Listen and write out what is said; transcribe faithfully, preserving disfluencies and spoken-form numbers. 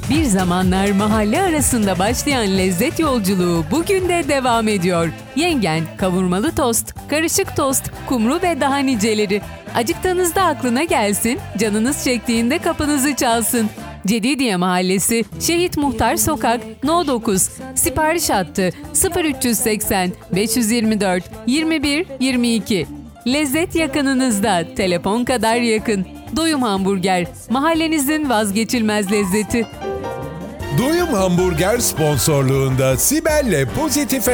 Bir zamanlar mahalle arasında başlayan lezzet yolculuğu bugün de devam ediyor. Yengen, kavurmalı tost, karışık tost, kumru ve daha niceleri. Acıktığınızda aklına gelsin, canınız çektiğinde kapınızı çalsın. Cedidiye Mahallesi, Şehit Muhtar Sokak, No dokuz. Sipariş hattı sıfır üç seksen beş yirmi dört yirmi bir yirmi iki. Lezzet yakınınızda, telefon kadar yakın. Doyum Hamburger, mahallenizin vazgeçilmez lezzeti. Doyum Hamburger sponsorluğunda Sibel'le Pozitif